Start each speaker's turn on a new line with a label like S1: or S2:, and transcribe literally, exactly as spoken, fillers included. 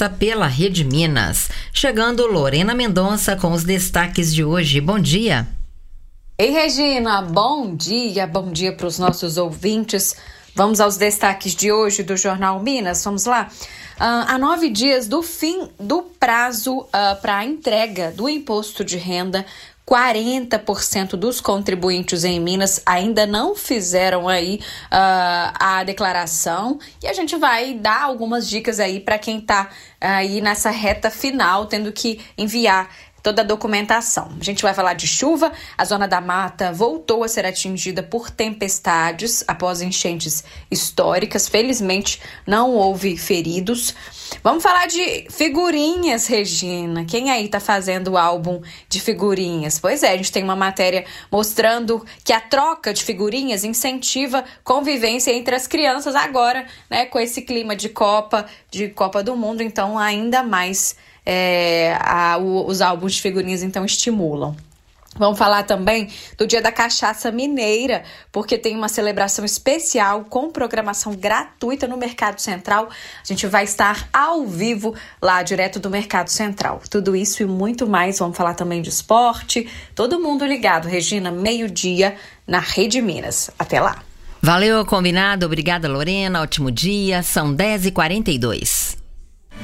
S1: Paulista pela Rede Minas. Chegando Lorena Mendonça com os destaques de hoje. Bom dia.
S2: Ei, Regina, bom dia, bom dia para os nossos ouvintes. Vamos aos destaques de hoje do Jornal Minas, vamos lá. Uh, há nove dias do fim do prazo uh, para a entrega do imposto de renda, quarenta por cento dos contribuintes em Minas ainda não fizeram aí uh, a declaração, e a gente vai dar algumas dicas aí para quem está aí nessa reta final, tendo que enviar toda a documentação. A gente vai falar de chuva. A Zona da Mata voltou a ser atingida por tempestades após enchentes históricas. Felizmente, não houve feridos. Vamos falar de figurinhas, Regina. Quem aí tá fazendo o álbum de figurinhas? Pois é, a gente tem uma matéria mostrando que a troca de figurinhas incentiva convivência entre as crianças agora, né, com esse clima de Copa, de Copa do Mundo, então ainda mais É, a, o, os álbuns de figurinhas então estimulam. Vamos falar também do Dia da Cachaça Mineira, porque tem uma celebração especial com programação gratuita no Mercado Central. A gente vai estar ao vivo lá, direto do Mercado Central. Tudo isso e muito mais. Vamos falar também de esporte. Todo mundo ligado, Regina, meio-dia na Rede Minas. Até lá.
S1: Valeu, combinado. Obrigada, Lorena. Ótimo dia. São dez e quarenta e dois.